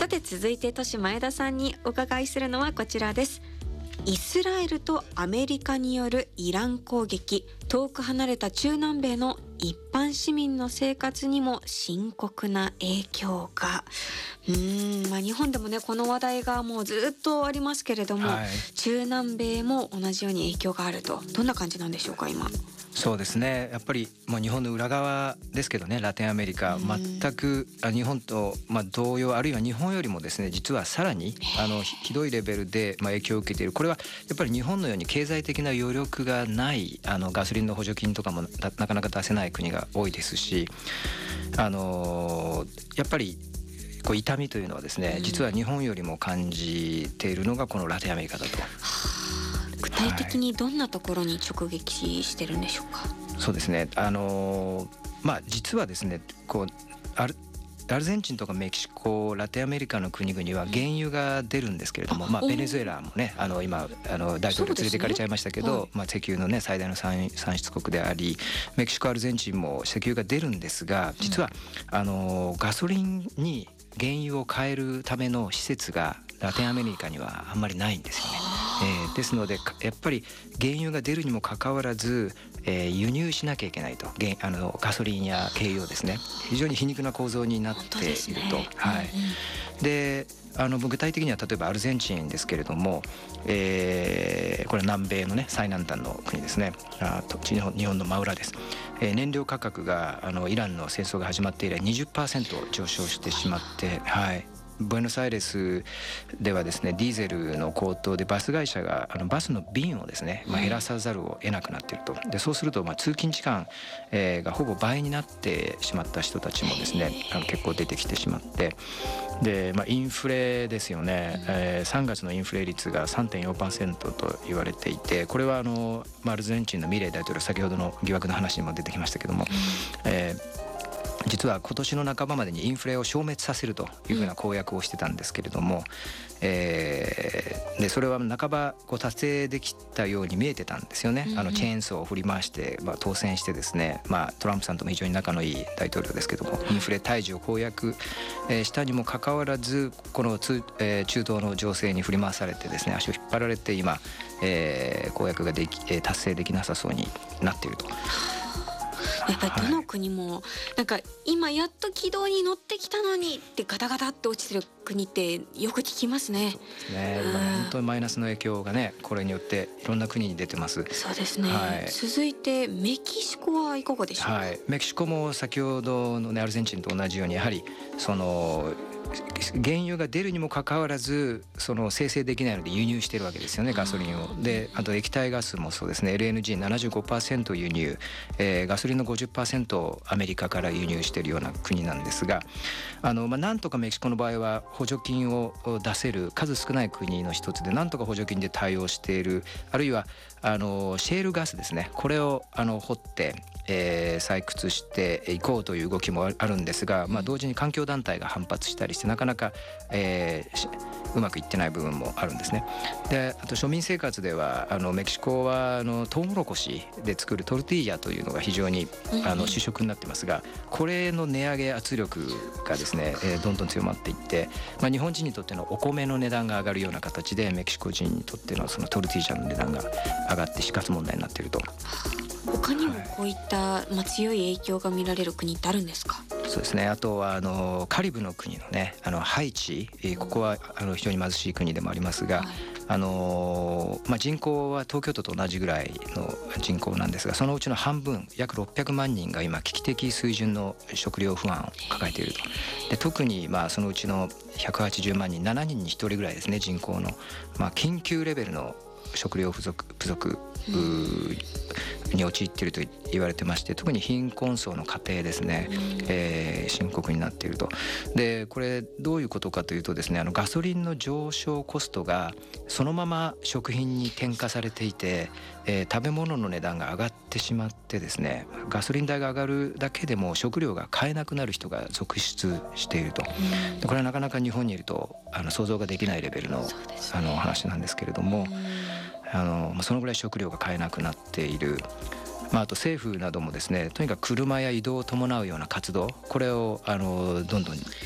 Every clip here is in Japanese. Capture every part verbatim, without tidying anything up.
さて続いて都市前田さんにお伺いするのはこちらです。イスラエルとアメリカによるイラン攻撃、遠く離れた中南米の一般市民の生活にも深刻な影響が。うーん、まあ、日本でもねこの話題がもうずっとありますけれども、はい、中南米も同じように影響があると。どんな感じなんでしょうか今。 そうですね、やっぱりもう日本の裏側ですけどね、ラテンアメリカ全く日本とまあ同様、あるいは日本よりもですね実はさらにあのひどいレベルでまあ影響を受けている。これはやっぱり日本のように経済的な余力がない、あのガソリンの補助金とかも な, なかなか出せない国が多いですし、あのやっぱりこう痛みというのはですね実は日本よりも感じているのがこのラテンアメリカだと。 具体的にどんなところに直撃してるんでしょうか。はい、 そうですね、あのまあ実はですねこうアルアルゼンチンとかメキシコ、ラテンアメリカの国々は原油が出るんですけれども、うん、まあ、ベネズエラもねあの今あの大統領連れて行かれちゃいましたけど、ね、はい、まあ、石油のね最大の産出国であり、メキシコアルゼンチンも石油が出るんですが、実は、うん、あのガソリンに原油を変えるための施設がラテンアメリカにはあんまりないんですよね。えー、ですのでやっぱり原油が出るにもかかわらず、えー、輸入しなきゃいけないと、あのガソリンや軽油ですね、非常に皮肉な構造になっていると。ね、はい、うん、であの具体的には例えばアルゼンチンですけれども、えー、これは南米のね最南端の国ですね、あと日本、日本の真裏です。えー、燃料価格があのイランの戦争が始まって以来 にじゅっパーセント 上昇してしまって、はい、ブエノスアイレスではですねディーゼルの高騰でバス会社があのバスの便をですね、まあ、減らさざるを得なくなっていると。でそうするとまあ通勤時間、えー、がほぼ倍になってしまった人たちもですねあの結構出てきてしまって、で、まあ、インフレですよね、えー、さんがつのインフレ率が さんてんよんパーセント と言われていて、これはあの、まあ、アルゼンチンのミレイ大統領、先ほどの疑惑の話にも出てきましたけども、えー実は今年の半ばまでにインフレを消滅させるというふうな公約をしてたんですけれども、うん、えー、でそれは半ばこう達成できたように見えてたんですよね。あのチェーンソーを振り回して、まあ、当選してですね、まあ、トランプさんとも非常に仲のいい大統領ですけども、インフレ退治を公約、えー、したにもかかわらずこのつ、えー、中東の情勢に振り回されてですね足を引っ張られて今、えー、公約ができ、えー、達成できなさそうになっていると。 やっぱりどの国もなんか今やっと軌道に乗ってきたのにってガタガタって落ちてる国ってよく聞きますね。 そうですね、今本当にマイナスの影響がねこれによっていろんな国に出てます。 そうですね、 はい、 続いてメキシコはいかがでしょうか。 はい、メキシコも先ほどの、ね、アルゼンチンと同じようにやはりその原油が出るにもかかわらずその生成できないので輸入してるわけですよね、ガソリンを。であと液体ガスもそうですね、 エルエヌジーななじゅうごパーセント 輸入、えー、ガソリンの ごじゅっパーセント をアメリカから輸入しているような国なんですが、あの、まあ、なんとかメキシコの場合は補助金を出せる数少ない国の一つで、なんとか補助金で対応している。あるいはあのシェールガスですね、これをあの掘ってえー、採掘していこうという動きもあるんですが、まあ、同時に環境団体が反発したりしてなかなか、えー、うまくいってない部分もあるんですね。であと庶民生活ではあのメキシコはあのトウモロコシで作るトルティーヤというのが非常にあの主食になってますが、これの値上げ圧力がですね、えー、どんどん強まっていって、まあ、日本人にとってのお米の値段が上がるような形でメキシコ人にとってのそのトルティーヤの値段が上がって死活問題になっていると。 他にもこういった、まあ、強い影響が見られる国ってあるんですか。 そうですね、あとはあのカリブの国のねあのハイチ、えー、ここはあの非常に貧しい国でもありますが、はい、あのまあ、人口は東京都と同じぐらいの人口なんですが、そのうちの半分約ろっぴゃくまんにんが今危機的水準の食料不安を抱えていると。で特にまあそのうちのひゃくはちじゅうまんにん、しちにんにひとりぐらいですね、人口の、まあ、緊急レベルの食料不足、不足に陥っていると言われてまして、特に貧困層の家庭ですね、えー、深刻になっていると。でこれどういうことかというとですね、あのガソリンの上昇コストがそのまま食品に転嫁されていて、えー、食べ物の値段が上がってしまってですね、ガソリン代が上がるだけでも食料が買えなくなる人が続出していると。でこれはなかなか日本にいるとあの想像ができないレベル の, あの話なんですけれども、あのそのぐらい食料が買えなくなっている。まあ、あと政府などもですね、とにかく車や移動を伴うような活動、これをあのどんどん、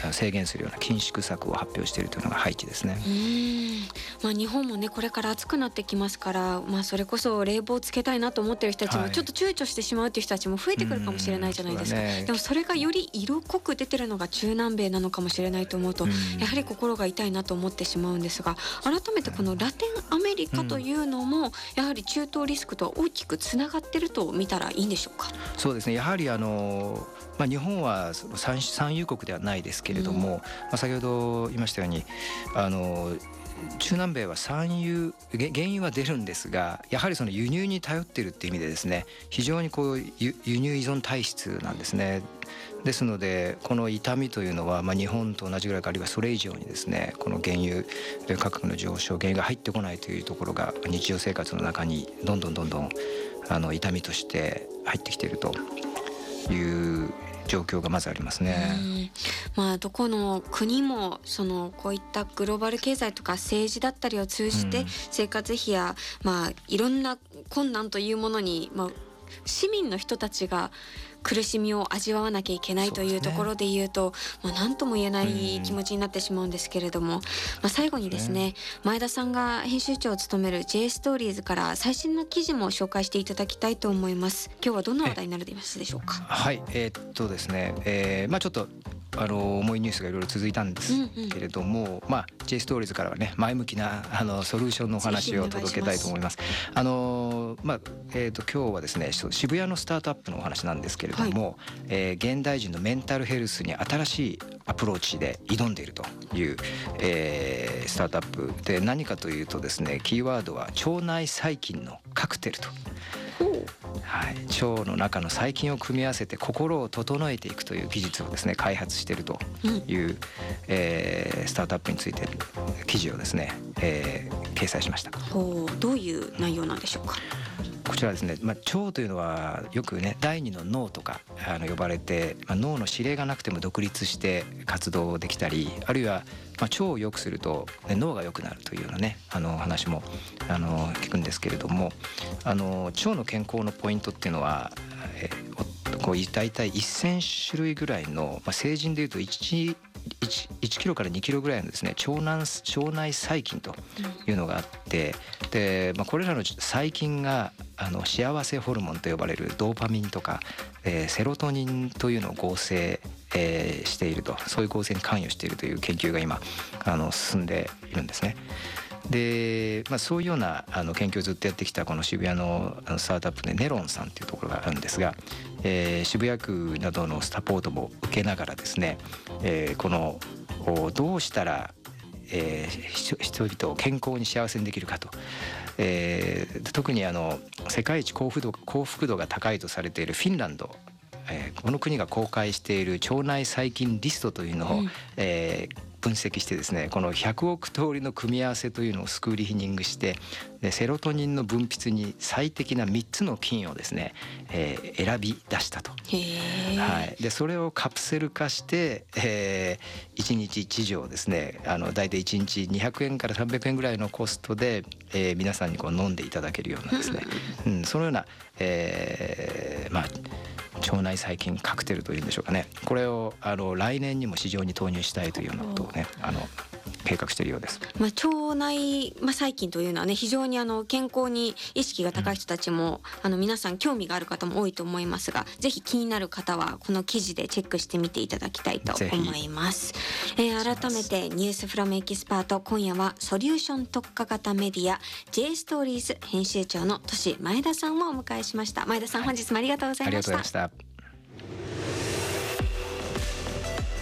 制限するような緊縮策を発表しているというのがハイチですね。 うーん、まあ、日本もねこれから暑くなってきますから、まあ、それこそ冷房つけたいなと思ってる人たちもちょっと躊躇してしまうという人たちも増えてくるかもしれないじゃないですか、 ね、 でもそれがより色濃く出てるのが中南米なのかもしれないと思うと、やはり心が痛いなと思ってしまうんですが、改めてこのラテンアメリカというのもやはり中東リスクと大きくつながってると見たらいいんでしょうか。 そうですね、やはりあの、まあ、日本は産産油国ではないですけれども、うんまあ、先ほど言いましたようにあの中南米は産油原油は出るんですが、やはりその輸入に頼っているっていう意味でですね、非常にこう輸入依存体質なんですね。ですのでこの痛みというのは、まあ、日本と同じぐらいかあるいはそれ以上にですね、この原油価格の上昇、原油が入ってこないというところが日常生活の中にどんどんどんどんあの痛みとして入ってきているという状況がまずありますね。 うんまあ、どこの国もそのこういったグローバル経済とか政治だったりを通じて生活費や、まあ、いろんな困難というものに、まあ、市民の人たちが苦しみを味わわなきゃいけないというところで言うと、まあ、何とも言えない気持ちになってしまうんですけれども、まあ、最後にですね、前田さんが編集長を務める J ストーリーズから最新の記事も紹介していただきたいと思います。今日はどんな話題になるでますでしょうか。 はい、えー、っとですね、えー、まあちょっとあの重いニュースがいろいろ続いたんですけれども、うんうん、まあ J ストーリーズからはね前向きなあのソリューションのお話を届けたいと思います。あのまあえー、と今日はですね渋谷のスタートアップのお話なんですけれども、はいえー、現代人のメンタルヘルスに新しいアプローチで挑んでいるという、えー、スタートアップで、何かというとですね、キーワードは腸内細菌のカクテルと。はい、腸の中の細菌を組み合わせて心を整えていくという技術をですね開発しているという、うんえー、スタートアップについて記事をですね、えー、掲載しました。 ほう、どういう内容なんでしょうか。 こちらですね、まあ、腸というのはよくね第二の脳とかあの呼ばれて、まあ、脳の指令がなくても独立して活動できたり、あるいはまあ腸を良くすると、ね、脳が良くなるというようなねあの話もあの聞くんですけれども、あの腸の健康のポイントっていうのは、えー、こう大体せん種類ぐらいの、まあ、成人でいうと 1, 1, 1キロからにキロぐらいのですね腸内、腸内細菌というのがあって、うん、で、まあ、これらの細菌があの幸せホルモンと呼ばれるドーパミンとか、えー、セロトニンというのを合成、えー、していると、そういう合成に関与しているという研究が今あの進んでいるんですね。で、まあ、そういうようなあの研究をずっとやってきたこの渋谷のあのスタートアップでネロンさんというところがあるんですが、えー、渋谷区などのサポートも受けながらですね、えー、このどうしたらえー、人々を健康に幸せにできるかと、えー、特にあの世界一幸福度、幸福度が高いとされているフィンランド、えー、この国が公開している腸内細菌リストというのを、うんえー分析してですね、このひゃくおく通りの組み合わせというのをスクリーニングして、でセロトニンの分泌に最適なみっつの菌をですね、えー、選び出したと。へはい、でそれをカプセル化して、えー、いちにちいち錠ですね、あの大体いちにちにひゃくえんからさんびゃくえんぐらいのコストで、えー、皆さんにこう飲んでいただけるようなですね、うん、そのような、えー、まあ腸内細菌カクテルというんでしょうかね、これをあの来年にも市場に投入したいというようなことをねあの計画しているようです。 まあ、腸内、まあ、細菌というのはね非常にあの健康に意識が高い人たちも、うん、あの皆さん興味がある方も多いと思いますが、ぜひ気になる方はこの記事でチェックしてみていただきたいと思います。えー、改めてニュースフロムエキスパート、今夜はソリューション特化型メディア J ストーリーズ編集長の都市前田さんをお迎えしました。前田さん、本日もありがとうございました。 ありがとうございました。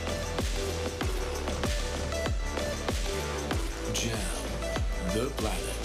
Jam the Planet.